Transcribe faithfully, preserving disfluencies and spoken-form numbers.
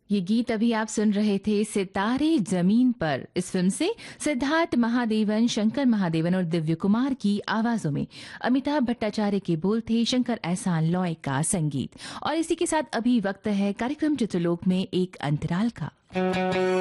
ये गीत अभी आप सुन रहे थे सितारे जमीन पर इस फिल्म से सिद्धार्थ महादेवन, शंकर महादेवन और दिव्य कुमार की आवाजों में। अमिताभ भट्टाचार्य के बोल थे, शंकर एहसान लॉय का संगीत। और इसी के साथ अभी वक्त है कार्यक्रम चित्रलोक में एक अंतराल का।